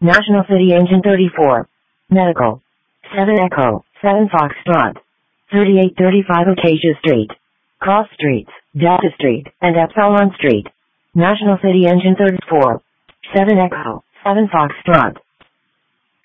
National City Engine 34. Medical. 7 Echo, 7 Foxtrot. 3835 Acacia Street. Cross Streets, Delta Street, and Epsilon Street. National City Engine 34. 7 Echo, 7 Foxtrot.